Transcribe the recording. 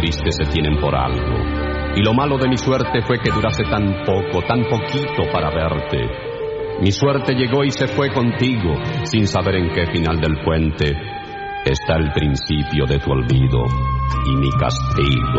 tristes se tienen por algo. Y lo malo de mi suerte fue que durase tan poco, tan poquito para verte. Mi suerte llegó y se fue contigo, sin saber en qué final del puente está el principio de tu olvido y mi castigo.